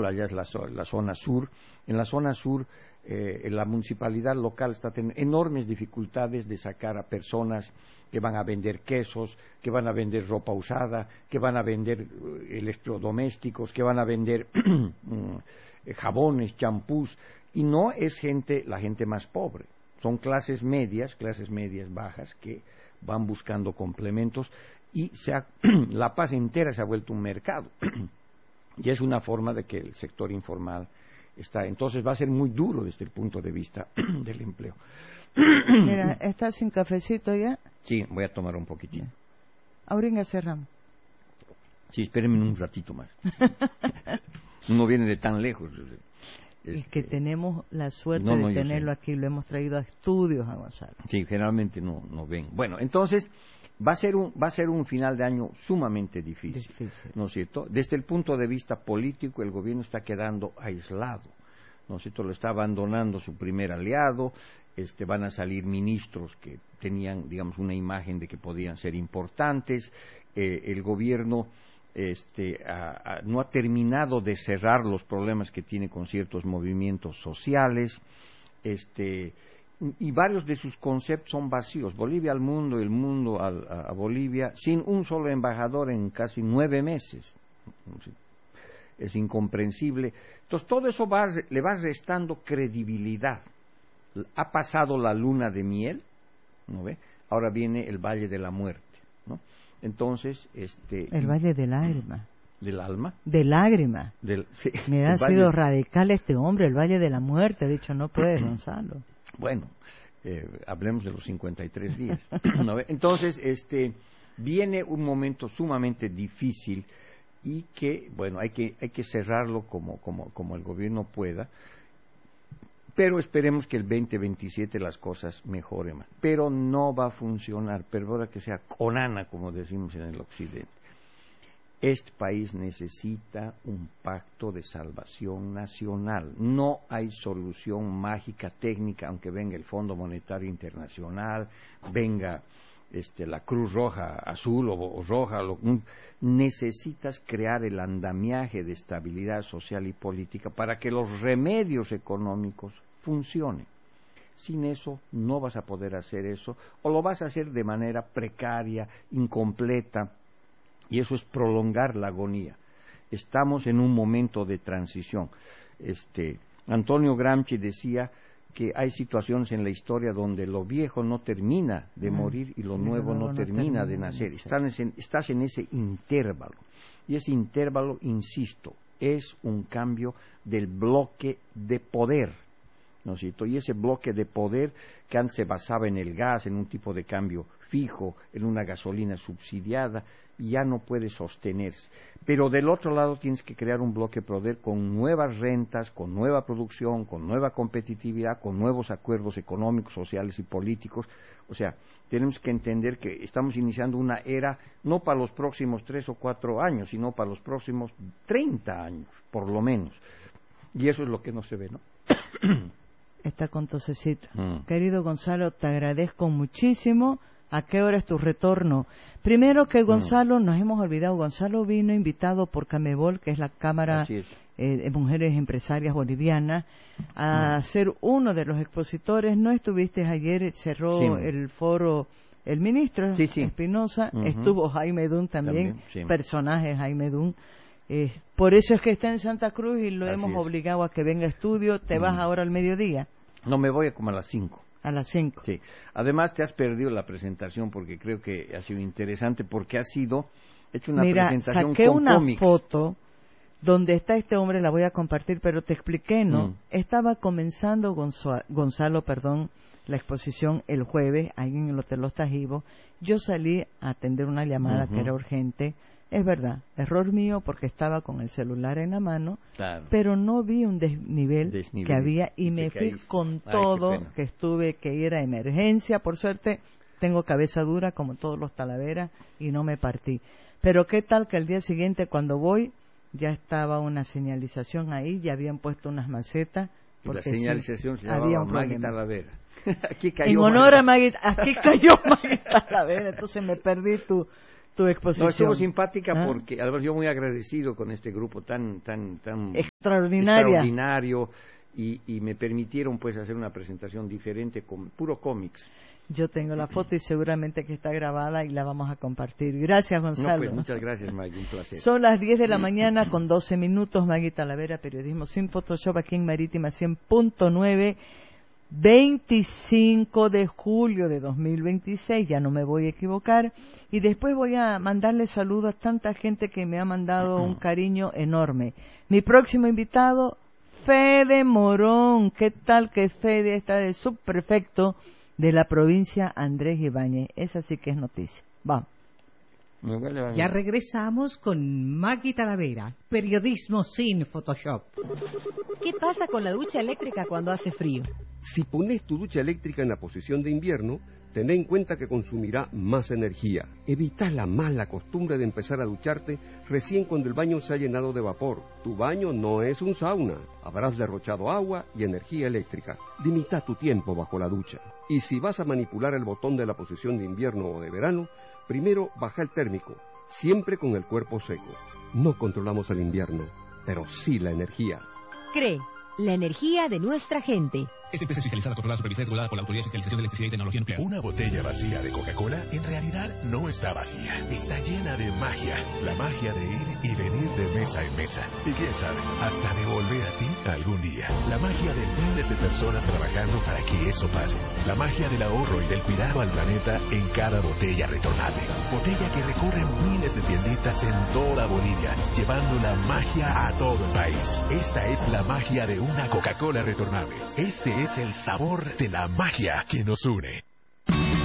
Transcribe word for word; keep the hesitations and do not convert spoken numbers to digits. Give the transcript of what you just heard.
Angola, ya es la, la zona sur. En la zona sur, eh, la municipalidad local está teniendo enormes dificultades de sacar a personas que van a vender quesos, que van a vender ropa usada, que van a vender uh, electrodomésticos, que van a vender jabones, champús, y no es gente, la gente más pobre, son clases medias, clases medias bajas que van buscando complementos, y se ha, La Paz entera se ha vuelto un mercado, y es una forma de que el sector informal está, entonces va a ser muy duro desde el punto de vista del empleo. Mira, ¿estás sin cafecito ya? Sí, voy a tomar un poquitito. Ahorita cerramos. Sí, espérenme un ratito más. Uno viene de tan lejos. Este, y que tenemos la suerte no, no, de tenerlo aquí, lo hemos traído a estudios a Gonzalo. Sí, generalmente no, no ven. Bueno, entonces va a ser un, va a ser un final de año sumamente difícil, difícil, ¿no es cierto? Desde el punto de vista político, el gobierno está quedando aislado, ¿no es cierto? Lo está abandonando su primer aliado, este, van a salir ministros que tenían, digamos, una imagen de que podían ser importantes, eh, el gobierno Este, a, a, no ha terminado de cerrar los problemas que tiene con ciertos movimientos sociales, este, y varios de sus conceptos son vacíos. Bolivia al mundo, el mundo al, a, a Bolivia, sin un solo embajador en casi nueve meses. Es incomprensible. Entonces todo eso va, le va restando credibilidad. Ha pasado la luna de miel, ¿no ve? Ahora viene el Valle de la Muerte, ¿no? Entonces, este... El Valle de Lágrima. ¿Del alma? De lágrima. Del, sí, Me ha sido valle... radical este hombre, el Valle de la Muerte. Ha dicho, no puedes, Gonzalo. Bueno, eh, hablemos de los cincuenta y tres días. ¿No? Entonces, este, viene un momento sumamente difícil y que, bueno, hay que, hay que cerrarlo como, como, como el gobierno pueda. Pero esperemos que el veinte veintisiete las cosas mejoren más. Pero no va a funcionar, perdona que sea conana, como decimos en el occidente. Este país necesita un pacto de salvación nacional. No hay solución mágica técnica, aunque venga el Fondo Monetario Internacional, venga este, la Cruz Roja Azul o, o Roja. Lo, necesitas crear el andamiaje de estabilidad social y política para que los remedios económicos funcionen. Sin eso no vas a poder hacer eso, o lo vas a hacer de manera precaria, incompleta, y eso es prolongar la agonía. Estamos en un momento de transición. Este, Antonio Gramsci decía que hay situaciones en la historia donde lo viejo no termina de ah, morir y lo nuevo no, no termina, termina de nacer. Estás en, estás en ese intervalo. Y ese intervalo, insisto, es un cambio del bloque de poder, ¿no es cierto? Y ese bloque de poder que antes se basaba en el gas, en un tipo de cambio fijo, en una gasolina subsidiada, ya no puede sostenerse. Pero del otro lado tienes que crear un bloque de poder con nuevas rentas, con nueva producción, con nueva competitividad, con nuevos acuerdos económicos, sociales y políticos. O sea, tenemos que entender que estamos iniciando una era no para los próximos tres o cuatro años, sino para los próximos treinta años, por lo menos. Y eso es lo que no se ve, ¿no? Está con tosecita. Mm. Querido Gonzalo, te agradezco muchísimo. ¿A qué hora es tu retorno? Primero que Gonzalo, mm. nos hemos olvidado, Gonzalo vino invitado por Camebol, que es la Cámara es. eh, de Mujeres Empresarias Bolivianas, a mm. ser uno de los expositores. No estuviste ayer, cerró sí. el foro el ministro sí, sí. Espinosa, uh-huh. estuvo Jaime Dun también, también sí. personaje Jaime Dun. Eh, por eso es que está en Santa Cruz y lo Así hemos es. obligado a que venga a estudio. ¿Te mm. vas ahora al mediodía? No, me voy como a las cinco. A las cinco. Sí. Además, te has perdido la presentación porque creo que ha sido interesante porque ha sido hecho una Mira, presentación saqué con una cómics. foto donde está este hombre, la voy a compartir, pero te expliqué, ¿no? Mm. Estaba comenzando Gonzalo, Gonzalo, perdón, la exposición el jueves, ahí en el Hotel Los Tajivos. Yo salí a atender una llamada uh-huh. que era urgente. Es verdad, error mío porque estaba con el celular en la mano, claro. pero no vi un desnivel, desnivel que había y me fui caíste. con Ay, todo, que estuve, que ir a emergencia. Por suerte, tengo cabeza dura como todos los Talaveras y no me partí. Pero qué tal que al día siguiente cuando voy, ya estaba una señalización ahí, ya habían puesto unas macetas. Porque la señalización sí, se llamaba Magui Talavera. Aquí cayó en honor Magui. a Magui, aquí cayó Magui Talavera, entonces me perdí tu... tu exposición. No, estuvo simpática ¿Ah? porque, Álvaro, yo muy agradecido con este grupo tan, tan, tan extraordinaria. extraordinario y, y me permitieron pues hacer una presentación diferente con puro cómics. Yo tengo la foto y seguramente que está grabada y la vamos a compartir. Gracias, Gonzalo. No, pues muchas gracias, Maggie, un placer. Son las diez de la mañana con doce minutos. Maggie Talavera, Periodismo sin Photoshop, aquí en Marítima cien punto nueve. veinticinco de julio de dos mil veintiséis, ya no me voy a equivocar, y después voy a mandarle saludos a tanta gente que me ha mandado un cariño enorme. Mi próximo invitado, Fede Morón. ¿Qué tal que Fede está de subprefecto de la provincia Andrés Ibáñez? Esa sí que es noticia. Vamos. Ya regresamos con Maggie Talavera, Periodismo sin Photoshop. ¿Qué pasa con la ducha eléctrica cuando hace frío? Si pones tu ducha eléctrica en la posición de invierno, ten en cuenta que consumirá más energía. Evita la mala costumbre de empezar a ducharte recién cuando el baño se ha llenado de vapor. Tu baño no es un sauna. Habrás derrochado agua y energía eléctrica. Limita tu tiempo bajo la ducha. Y si vas a manipular el botón de la posición de invierno o de verano, primero baja el térmico, siempre con el cuerpo seco. No controlamos el invierno, pero sí la energía. CRE, la energía de nuestra gente. Esta empresa es fiscalizada, controlada, supervisada y regulada por la Autoridad de Fiscalización de Electricidad y Tecnología Nuclear. Una botella vacía de Coca-Cola en realidad no está vacía. Está llena de magia. La magia de ir y venir de mesa en mesa. Y quién sabe, hasta de volver a ti algún día. La magia de miles de personas trabajando para que eso pase. La magia del ahorro y del cuidado al planeta en cada botella retornable. Botella que recorre miles de tienditas en toda Bolivia, llevando la magia a todo el país. Esta es la magia de una Coca-Cola retornable. Este es el sabor de la magia que nos une.